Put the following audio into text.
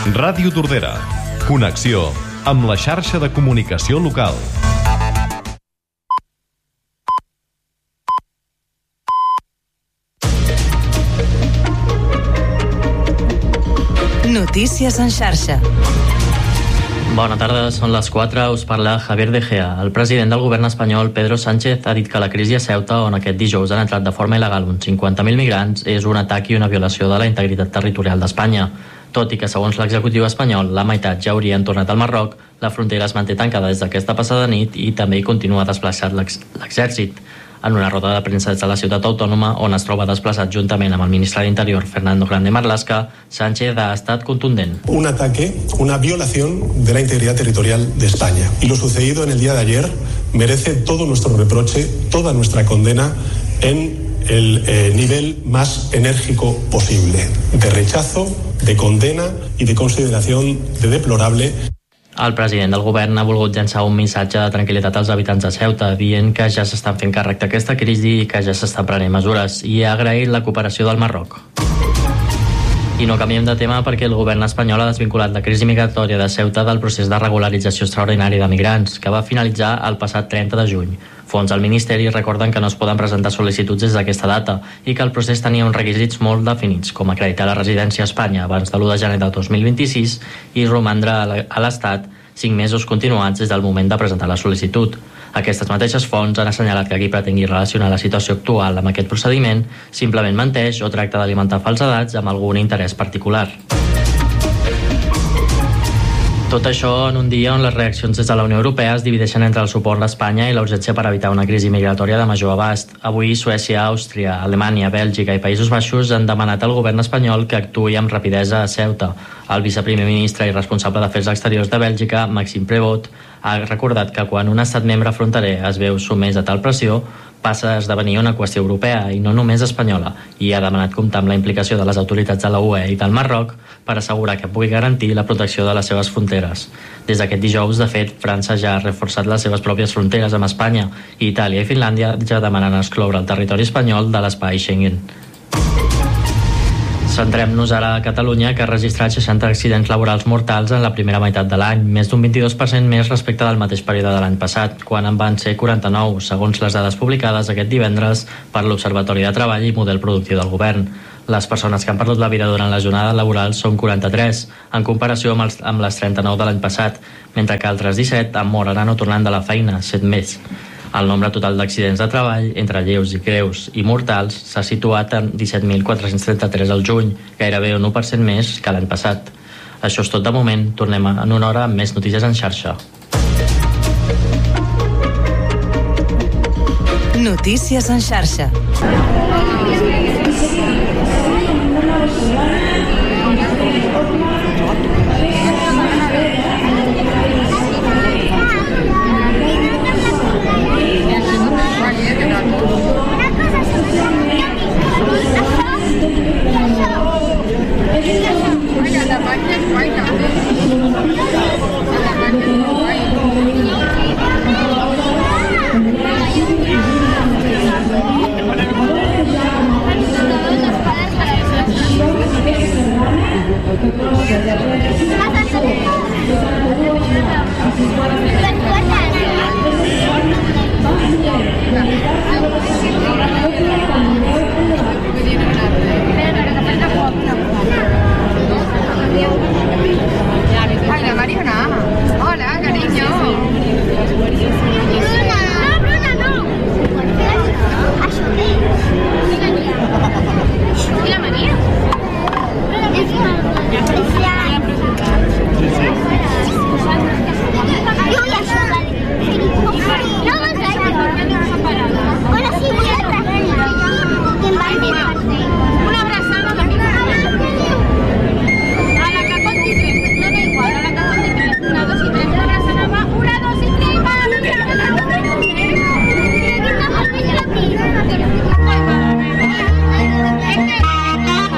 Ràdio Tordera. Connexió amb la xarxa de comunicació local. Notícies en xarxa. Bona tarda, són les 4, us parla Javier De Gea. El president del govern espanyol, Pedro Sánchez, ha dit que la crisi a Ceuta, on aquest dijous han entrat de forma il·legal uns 50.000 migrants, és un atac i una violació de la integritat territorial d'Espanya. Tot i que, segons l'executiu espanyol, la meitat ja haurien tornat al Marroc, la frontera es manté tancada des d'aquesta passada nit i també hi continua desplaçat l'exèrcit. En una roda de premsa des de la ciutat autònoma, on es troba desplaçat juntament amb el ministre d'Interior, Fernando Grande Marlaska, Sánchez ha estat contundent. Un ataque, una violación de la integridad territorial de España. Y lo sucedido en el día de ayer merece todo nuestro reproche, toda nuestra condena en el nivel más enérgico posible, de rechazo, de condena y de consideración de deplorable. El president del govern ha volgut llançar un missatge de tranquil·litat als habitants de Ceuta, dient que ja s'estan fent càrrec d'aquesta crisi i que ja s'estan prenent mesures, i ha agraït la cooperació del Marroc. I no canviem de tema perquè el govern espanyol ha desvinculat la crisi migratòria de Ceuta del procés de regularització extraordinari de migrants, que va finalitzar el passat 30 de juny. Fons al Ministeri recorden que no es poden presentar sol·licituds des d'aquesta data i que el procés tenia uns requisits molt definits, com acreditar la residència a Espanya abans de l'1 de gener del 2026 i romandre a l'Estat 5 mesos continuats des del moment de presentar la sol·licitud. Aquestes mateixes fonts han assenyalat que qui pretengui relacionar la situació actual amb aquest procediment simplement menteix o tracta d'alimentar falsedats amb algun interès particular. Tot això en un dia on les reaccions des de la Unió Europea es divideixen entre el suport a Espanya i la urgència per evitar una crisi migratòria de major abast. Avui Suècia, Àustria, Alemanya, Bèlgica i Països Baixos han demanat al govern espanyol que actuï amb rapidesa a Ceuta. El viceprimer ministre i responsable d'Afers Exteriors de Bèlgica, Maxime Prévost, ha recordat que quan un estat membre fronterer es veu sotmès a tal pressió, passa a esdevenir una qüestió europea i no només espanyola, i ha demanat comptar amb la implicació de les autoritats de la UE i del Marroc per assegurar que pugui garantir la protecció de les seves fronteres. Des d'aquest dijous, de fet, França ja ha reforçat les seves pròpies fronteres amb Espanya i Itàlia i Finlàndia ja demanen excloure el territori espanyol de l'espai Schengen. Centrem-nos ara a Catalunya, que ha registrat 60 accidents laborals mortals en la primera meitat de l'any, més d'un 22% més respecte del mateix període de l'any passat, quan en van ser 49, segons les dades publicades aquest divendres per l'Observatori de Treball i Model Productiu del Govern. Les persones que han perdut la vida durant la jornada laboral són 43, en comparació amb les 39 de l'any passat, mentre que altres 17 han mort anant o tornant de la feina, 7 més. El nombre total d'accidents de treball, entre lleus i greus i mortals, s'ha situat en 17.433 al juny, gairebé un 1% més que l'any passat. Això és tot de moment, tornem en una hora amb més notícies en xarxa. Notícies en xarxa. Mariona.